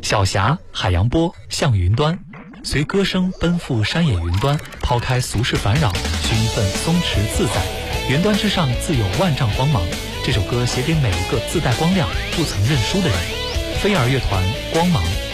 小霞，海洋波，向云端，随歌声奔赴山野云端，抛开俗世烦扰，寻一份松弛自在。云端之上自有万丈光芒。这首歌写给每一个自带光亮、不曾认输的人。飞儿乐团，光芒。